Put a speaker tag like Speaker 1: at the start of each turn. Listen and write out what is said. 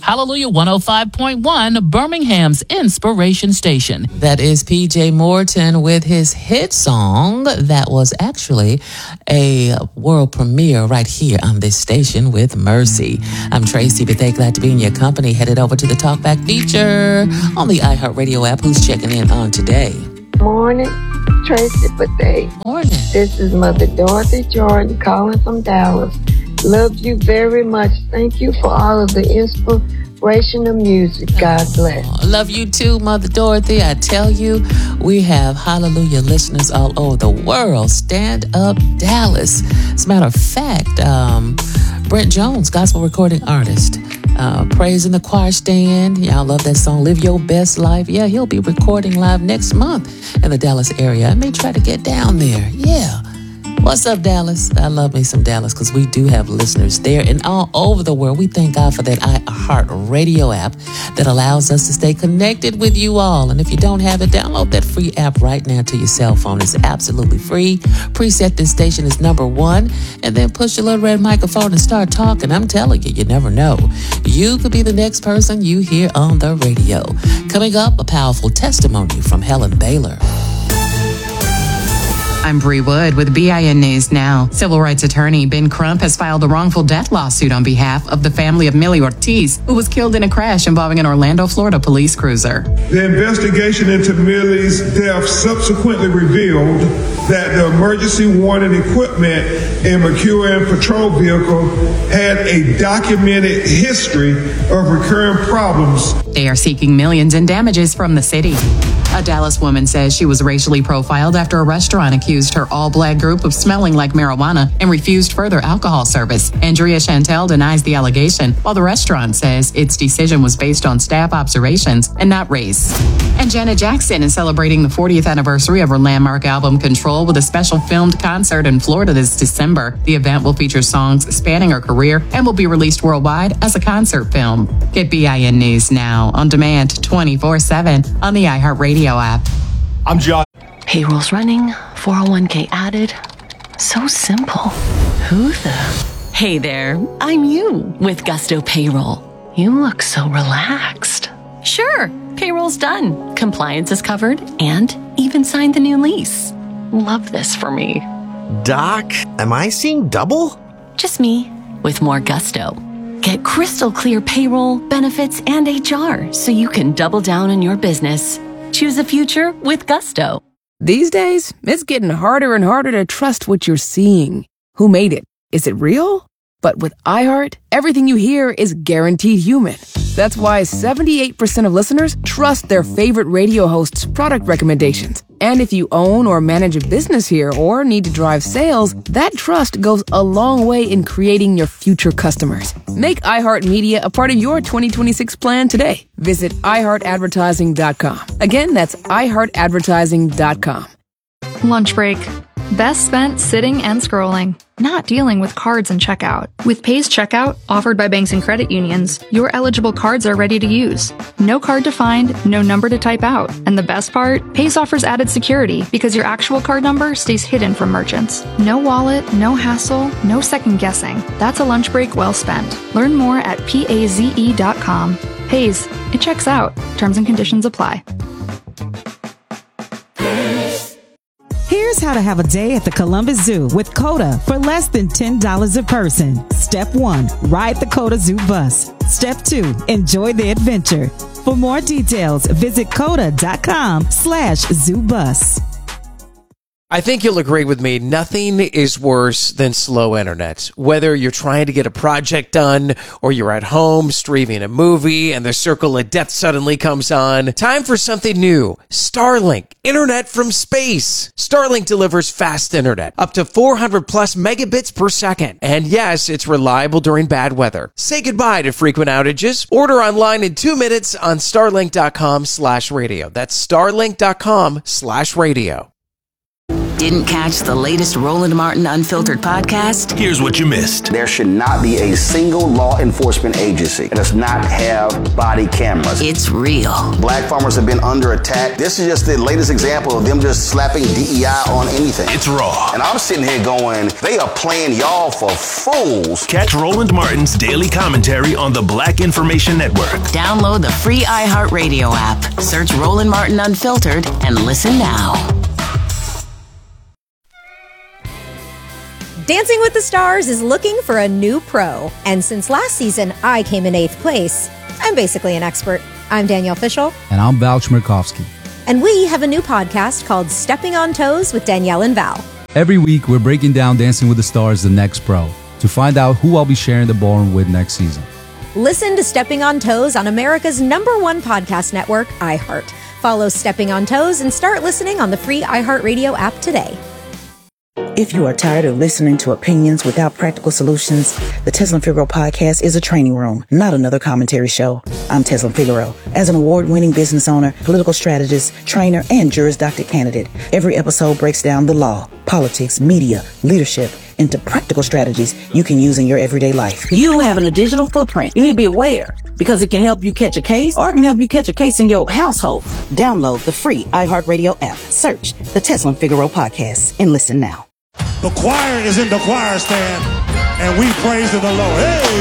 Speaker 1: Hallelujah 105.1, Birmingham's Inspiration Station. That is PJ Morton with his hit song that was actually a world premiere right here on this station with Mercy. I'm Tracy Bethea, glad to be in your company. Headed over to the Talkback feature on the iHeartRadio app. Who's checking in on today?
Speaker 2: Morning, Tracy Bethea.
Speaker 1: Morning.
Speaker 2: This is Mother Dorothy Jordan calling from Dallas. Love you very much. Thank you for all of the inspirational music. God bless.
Speaker 1: I love you too, Mother Dorothy. I tell you, we have Hallelujah listeners all over the world. Stand Up Dallas. As a matter of fact, Brent Jones, gospel recording artist, Praise in the Choir Stand. Y'all love that song, Live Your Best Life. Yeah, he'll be recording live next month in the Dallas area. I may try to get down there. Yeah. What's up, Dallas? I love me some Dallas because we do have listeners there and all over the world. We thank God for that iHeartRadio app that allows us to stay connected with you all. And if you don't have it, download that free app right now to your cell phone. It's absolutely free. Preset this station is number 1 and then push your little red microphone and start talking. I'm telling you, you never know. You could be the next person you hear on the radio. Coming up, a powerful testimony from Helen Baylor.
Speaker 3: I'm Bree Wood with BIN News Now. Civil rights attorney Ben Crump has filed a wrongful death lawsuit on behalf of the family of Millie Ortiz, who was killed in a crash involving an Orlando, Florida police cruiser.
Speaker 4: The investigation into Millie's death subsequently revealed that the emergency warning equipment in McEwen patrol vehicle had a documented history of recurring problems.
Speaker 3: They are seeking millions in damages from the city. A Dallas woman says she was racially profiled after a restaurant accused her all-black group of smelling like marijuana and refused further alcohol service. Andrea Chantel denies the allegation, while the restaurant says its decision was based on staff observations and not race. And Janet Jackson is celebrating the 40th anniversary of her landmark album Control with a special filmed concert in Florida this December. The event will feature songs spanning her career and will be released worldwide as a concert film. Get BIN News Now on demand 24/7 on the iHeartRadio app.
Speaker 5: I'm John.
Speaker 6: Payroll's running, 401k added. So simple. Who the? Hey there, I'm you with Gusto Payroll. You look so relaxed. Sure, payroll's done. Compliance is covered and even signed the new lease. Love this for me.
Speaker 5: Doc, am I seeing double?
Speaker 6: Just me with more gusto. Get crystal clear payroll, benefits, and HR so you can double down in your business. Choose a future with Gusto.
Speaker 7: These days, it's getting harder and harder to trust what you're seeing. Who made it? Is it real? But with iHeart, everything you hear is guaranteed human. That's why 78% of listeners trust their favorite radio host's product recommendations. And if you own or manage a business here or need to drive sales, that trust goes a long way in creating your future customers. Make iHeartMedia a part of your 2026 plan today. Visit iHeartAdvertising.com. Again, that's iHeartAdvertising.com.
Speaker 8: Lunch break. Best spent sitting and scrolling, not dealing with cards and checkout. With Paze Checkout, offered by banks and credit unions, your eligible cards are ready to use. No card to find, no number to type out. And the best part? Paze offers added security because your actual card number stays hidden from merchants. No wallet, no hassle, no second guessing. That's a lunch break well spent. Learn more at paze.com. Paze, it checks out. Terms and conditions apply.
Speaker 9: Here's how to have a day at the Columbus Zoo with COTA for less than $10 a person. Step 1, ride the COTA Zoo bus. Step 2, enjoy the adventure. For more details, visit COTA.com/zoobus.
Speaker 10: I think you'll agree with me, nothing is worse than slow internet. Whether you're trying to get a project done or you're at home streaming a movie and the circle of death suddenly comes on, time for something new. Starlink, internet from space. Starlink delivers fast internet, up to 400 plus megabits per second. And yes, it's reliable during bad weather. Say goodbye to frequent outages. Order online in 2 minutes on starlink.com/radio. That's starlink.com/radio.
Speaker 6: Didn't catch the latest Roland Martin Unfiltered podcast?
Speaker 11: Here's what you missed.
Speaker 12: There should not be a single law enforcement agency that does not have body cameras.
Speaker 6: It's real.
Speaker 12: Black farmers have been under attack. This is just the latest example of them just slapping DEI on anything.
Speaker 11: It's raw.
Speaker 12: And I'm sitting here going, they are playing y'all for fools.
Speaker 11: Catch Roland Martin's daily commentary on the Black Information Network.
Speaker 6: Download the free iHeartRadio app. Search Roland Martin Unfiltered and listen now.
Speaker 13: Dancing with the Stars is looking for a new pro. And since last season, I came in 8th place. I'm basically an expert. I'm Danielle Fishel.
Speaker 14: And I'm Val Chmerkovsky.
Speaker 13: And we have a new podcast called Stepping on Toes with Danielle and Val.
Speaker 14: Every week, we're breaking down Dancing with the Stars, the next pro, to find out who I'll be sharing the ballroom with next season.
Speaker 13: Listen to Stepping on Toes on America's #1 podcast network, iHeart. Follow Stepping on Toes and start listening on the free iHeartRadio app today.
Speaker 15: If you are tired of listening to opinions without practical solutions, the Teslin Figaro podcast is a training room, not another commentary show. I'm Teslin Figaro. As an award-winning business owner, political strategist, trainer, and Juris Doctor candidate, every episode breaks down the law, politics, media, leadership, into practical strategies you can use in your everyday life.
Speaker 16: You having a digital footprint, you need to be aware because it can help you catch a case or it can help you catch a case in your household.
Speaker 15: Download the free iHeartRadio app. Search the Teslin Figaro podcast and listen now.
Speaker 17: The choir is in the choir stand, and we praise the Lord. Hey!